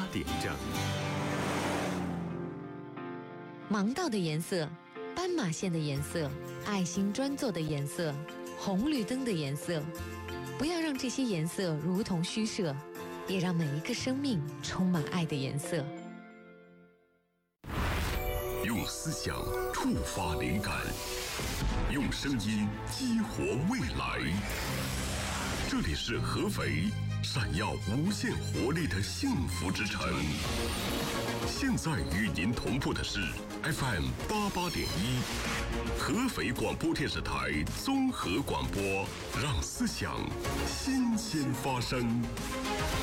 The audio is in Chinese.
点着。 盲道的颜色，斑马线的颜色，爱心专座的颜色，红绿灯的颜色，不要让这些颜色如同虚设，也让每一个生命充满爱的颜色。 用思想触发灵感，用声音激活未来。这里是合肥，闪耀无限活力的幸福之城。现在与您同步的是 FM 88.1，合肥广播电视台综合广播，让思想新鲜发生。